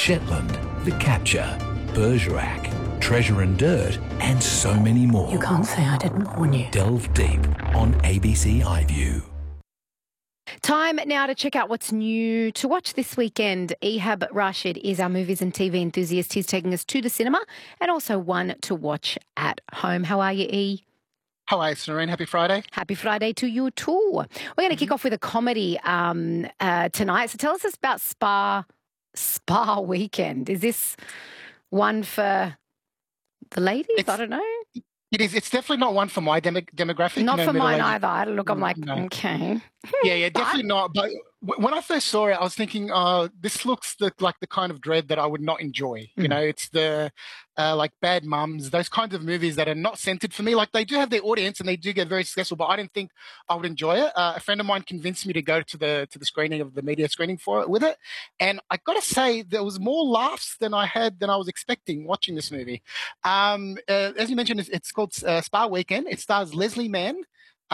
Shetland, The Capture, Bergerac, Treasure and Dirt, and so many more. You can't say I didn't warn you. Delve deep on ABC iView. Time now to check out what's new to watch this weekend. Ehab Rashid is our movies and TV enthusiast. He's taking us to the cinema and also one to watch at home. How are you, E? How are you, Serene? Happy Friday. Happy Friday to you too. We're going to kick off with a comedy tonight. So tell us about Spa Weekend. Is this one for the ladies? I don't know. It is. It's definitely not one for my demographic. Not for mine either. I look, I'm like, okay. Yeah, definitely not. But when I first saw it, I was thinking, this looks like the kind of dread that I would not enjoy. You know, it's the like Bad Mums, those kinds of movies that are not centered for me. Like, they do have their audience and they do get very successful, but I didn't think I would enjoy it. A friend of mine convinced me to go to the screening of the media screening for it with it, and I got to say there was more laughs than I was expecting watching this movie. As you mentioned, it's called Spa Weekend. It stars Leslie Mann,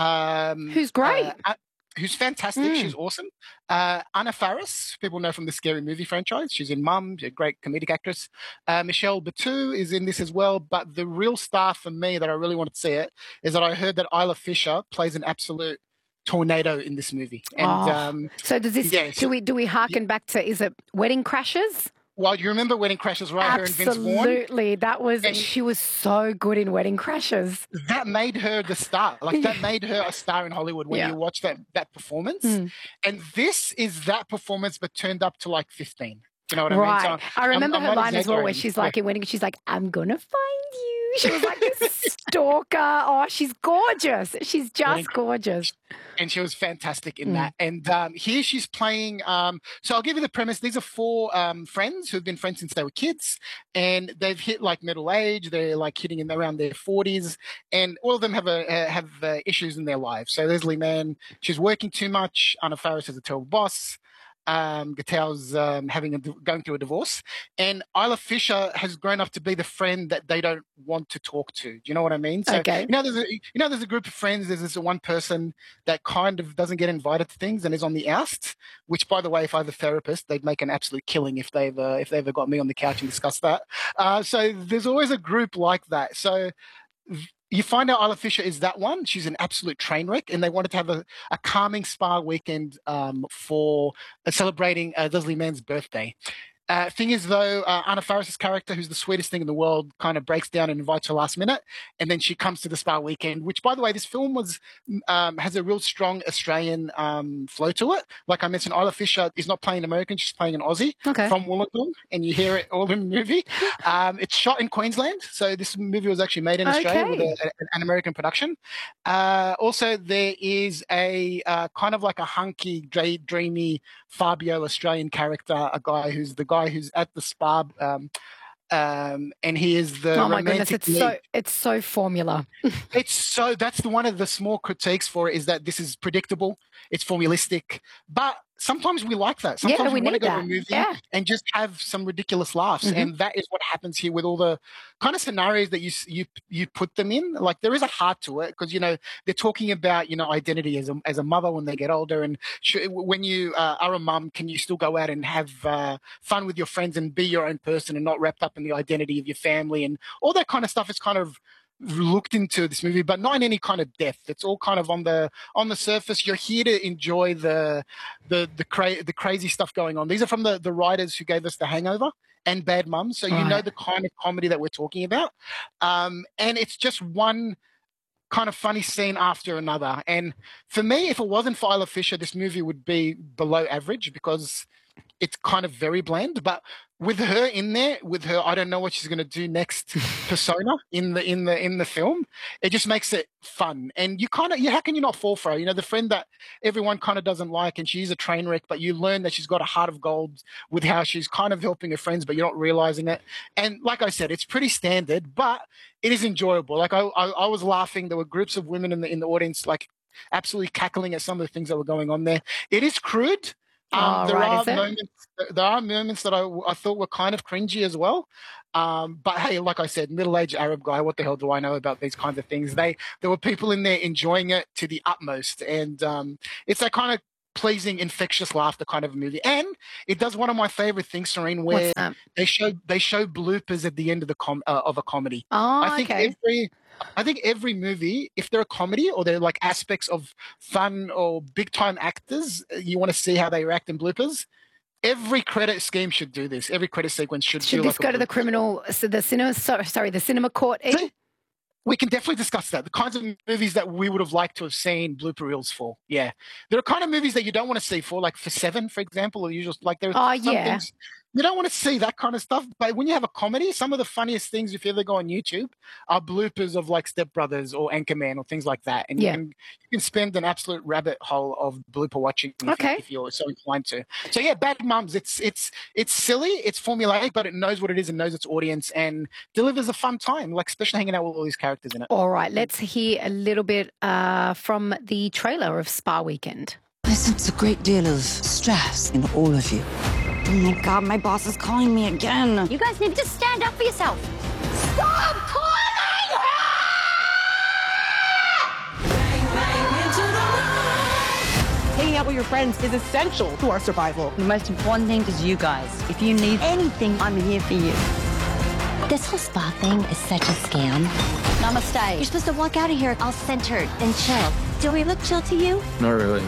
who's great. Who's fantastic. She's awesome. Anna Faris, people know from the Scary Movie franchise. She's in Mum, a great comedic actress. Michelle Batu is in this as well. But the real star for me that I really wanted to see it is that I heard that Isla Fisher plays an absolute tornado in this movie. And so does this? Yeah, do we harken back to? Is it Wedding Crashers? Well, you remember Wedding Crashers, right? Her and Vince Vaughn? Absolutely. She was so good in Wedding Crashers. That made her the star. Like, that made her a star in Hollywood when you watch that performance. And this is that performance, but turned up to like 15. You know what I mean? So I remember her line as well, where she's like in Wedding, she's like, "I'm gonna find you." She was like this stalker. Oh, she's gorgeous. She's just gorgeous. And she was fantastic in that. And here she's playing. So I'll give you the premise. These are four friends who've been friends since they were kids, and they've hit like middle age. They're like hitting in around their 40s, and all of them have issues in their lives. So Leslie Mann, she's working too much. Anna Faris is a terrible boss. Gatau's going through a divorce, and Isla Fisher has grown up to be the friend that they don't want to talk to. Do you know what I mean? So, okay. There's a group of friends. There's this one person that kind of doesn't get invited to things and is on the oust. Which, by the way, if I was a therapist, they'd make an absolute killing if they ever got me on the couch and discussed that. So there's always a group like that. So you find out Isla Fisher is that one. She's an absolute train wreck, and they wanted to have a calming spa weekend for celebrating Leslie Mann's birthday. Thing is, though, Anna Faris's character, who's the sweetest thing in the world, kind of breaks down and invites her last minute, and then she comes to the spa weekend, which, by the way, this film has a real strong Australian flow to it. Like I mentioned, Isla Fisher is not playing American, she's playing an Aussie from Wollongong, and you hear it all in the movie. It's shot in Queensland, so this movie was actually made in Australia with an American production. Also, there is a kind of like a hunky, dreamy Fabio Australian character, a guy who's at the spa, and he is the oh my goodness, it's so formula. That's one of the small critiques for it, is that this is predictable, it's formulistic, but sometimes we like that. Sometimes we want to go to a movie and just have some ridiculous laughs, and that is what happens here with all the kind of scenarios that you put them in. Like, there is a heart to it, because they're talking about identity as a mother when they get older, and when you are a mum, can you still go out and have fun with your friends and be your own person and not wrapped up in the identity of your family, and all that kind of stuff is kind of looked into this movie, but not in any kind of depth. It's all kind of on the surface. You're here to enjoy the crazy stuff going on. These are from the writers who gave us The Hangover and Bad Mums, so you know the kind of comedy that we're talking about. And it's just one kind of funny scene after another. And for me, if it wasn't for Isla Fisher, this movie would be below average, because it's kind of very bland. But with her in there, I don't know what she's going to do next persona in the film. It just makes it fun, and how can you not fall for her? The friend that everyone kind of doesn't like, and she's a train wreck, but you learn that she's got a heart of gold with how she's kind of helping her friends, but you're not realizing it. And like I said, it's pretty standard, but it is enjoyable. Like I was laughing. There were groups of women in the audience, like absolutely cackling at some of the things that were going on there. It is crude. There are moments that I thought were kind of cringy as well. But hey, like I said, middle-aged Arab guy, what the hell do I know about these kinds of things? There were people in there enjoying it to the utmost. And it's that kind of pleasing, infectious laughter kind of a movie. And it does one of my favorite things, Serene, where they show bloopers at the end of of a comedy. Oh, I think every movie, if they're a comedy or they're like aspects of fun or big time actors, you want to see how they react in bloopers. Every credit scheme should do this. Every credit sequence should do this go to the criminal, the cinema court? We can definitely discuss that. The kinds of movies that we would have liked to have seen blooper reels for. Yeah. There are kind of movies that you don't want to see for, like for Seven, for example, or usual, like there are some things you don't want to see that kind of stuff. But when you have a comedy, some of the funniest things, if you ever go on YouTube, are bloopers of like Step Brothers or Anchorman or things like that. And you can spend an absolute rabbit hole of blooper watching if you're so inclined to. So yeah, Bad Mums, it's silly, it's formulaic, but it knows what it is and knows its audience and delivers a fun time, like especially hanging out with all these characters in it. All right, let's hear a little bit from the trailer of Spa Weekend. I sense a great deal of stress in all of you. Oh my God, my boss is calling me again. You guys need to stand up for yourself. Stop calling her! Hanging out with your friends is essential to our survival. The most important thing is you guys. If you need anything, I'm here for you. This whole spa thing is such a scam. Namaste. You're supposed to walk out of here all centered and chill. Do we look chill to you? Not really.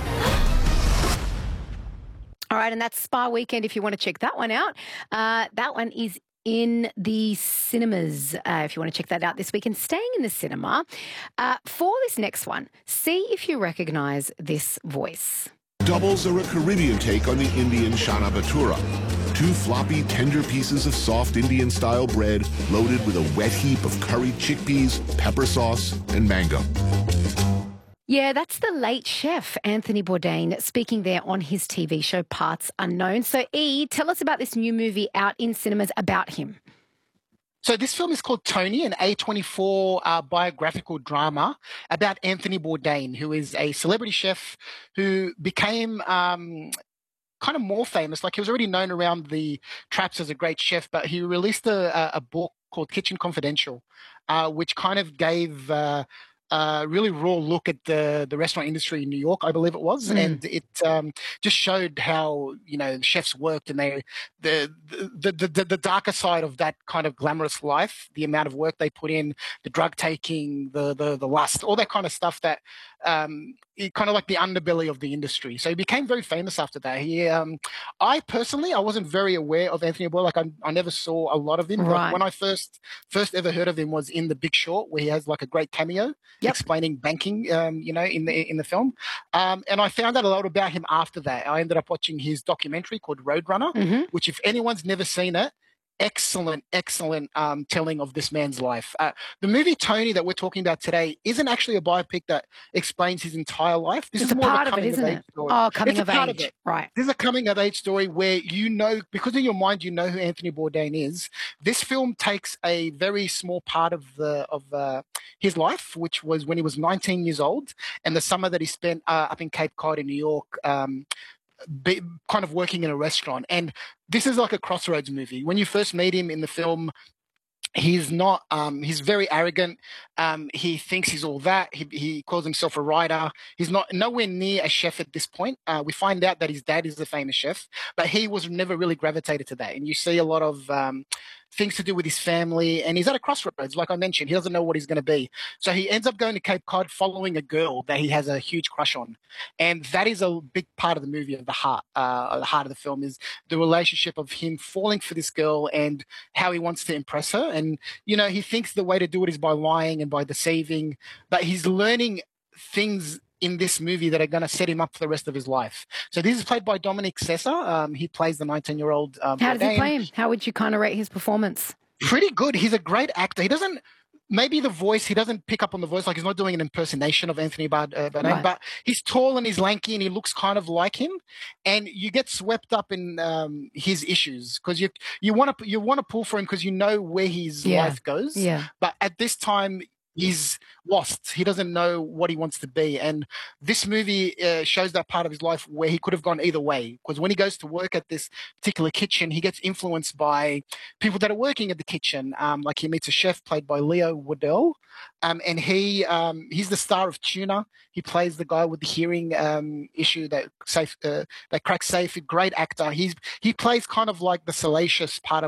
All right, and that's Spa Weekend if you want to check that one out. That one is in the cinemas if you want to check that out this weekend. Staying in the cinema, for this next one, see if you recognise this voice. Doubles are a Caribbean take on the Indian Chana Bhatura. 2 floppy, tender pieces of soft Indian-style bread loaded with a wet heap of curried chickpeas, pepper sauce, and mango. Yeah, that's the late chef, Anthony Bourdain, speaking there on his TV show Parts Unknown. So, tell us about this new movie out in cinemas about him. So this film is called Tony, an A24 biographical drama about Anthony Bourdain, who is a celebrity chef who became kind of more famous. Like he was already known around the traps as a great chef, but he released a book called Kitchen Confidential, which kind of gave really raw look at the restaurant industry in New York, I believe it was, and it just showed how chefs worked and the darker side of that kind of glamorous life, the amount of work they put in, the drug taking, the lust, all that kind of stuff that kind of like the underbelly of the industry. So he became very famous after that. I personally wasn't very aware of Anthony Bourdain. Like I never saw a lot of him. Right. Like when I first ever heard of him was in The Big Short, where he has like a great cameo explaining banking, in the film. And I found out a lot about him after that. I ended up watching his documentary called Roadrunner, which if anyone's never seen it, excellent telling of this man's life. The movie Tony that we're talking about today isn't actually a biopic that explains his entire life. This is more part of a coming of age story. Oh, coming of age, right. This is a coming of age story where because in your mind you know who Anthony Bourdain is. This film takes a very small part of his life, which was when he was 19 years old, and the summer that he spent up in Cape Cod in New York, kind of working in a restaurant. And this is like a crossroads movie. When you first meet him in the film, he's not he's very arrogant. He thinks he's all that. He calls himself a writer. He's nowhere near a chef at this point. We find out that his dad is a famous chef, but he was never really gravitated to that. And you see a lot of things to do with his family, and he's at a crossroads. Like I mentioned, he doesn't know what he's going to be. So he ends up going to Cape Cod following a girl that he has a huge crush on. And that is a big part of the movie, of the heart of the film, is the relationship of him falling for this girl and how he wants to impress her. And, he thinks the way to do it is by lying and by deceiving, but he's learning things in this movie that are going to set him up for the rest of his life. So this is played by Dominic Sessa. He plays the 19-year-old. How does he play him? How would you kind of rate his performance? Pretty good. He's a great actor. He doesn't pick up on the voice, like he's not doing an impersonation of Anthony Bourdain, right. But he's tall and he's lanky and he looks kind of like him, and you get swept up in his issues because you want to pull for him because you know where his life goes. Yeah. But at this time, he's lost. He doesn't know what he wants to be. And this movie shows that part of his life where he could have gone either way. Because when he goes to work at this particular kitchen, he gets influenced by people that are working at the kitchen. Like he meets a chef played by Leo Waddell. And he's the star of Tuna. He plays the guy with the hearing issue that cracks safe. A great actor. He plays kind of like the salacious part of